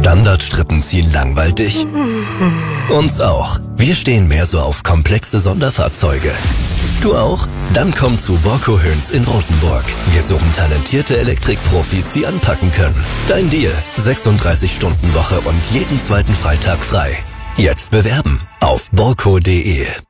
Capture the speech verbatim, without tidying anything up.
Standardstrippenziehen langweilt dich? Uns auch. Wir stehen mehr so auf komplexe Sonderfahrzeuge. Du auch? Dann komm zu Borco Höns in Rothenburg. Wir suchen talentierte Elektrikprofis, die anpacken können. Dein Deal, sechsunddreißig Stunden Woche und jeden zweiten Freitag frei. Jetzt bewerben auf borco punkt de.